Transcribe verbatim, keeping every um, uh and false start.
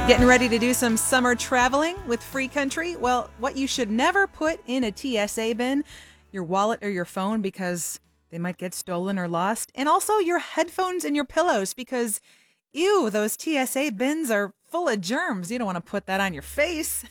Getting ready to do some summer traveling with Free Country? Well, what you should never put in a T S A bin, your wallet or your phone because they might get stolen or lost, and also your headphones and your pillows because, ew, those T S A bins are full of germs. You don't want to put that on your face.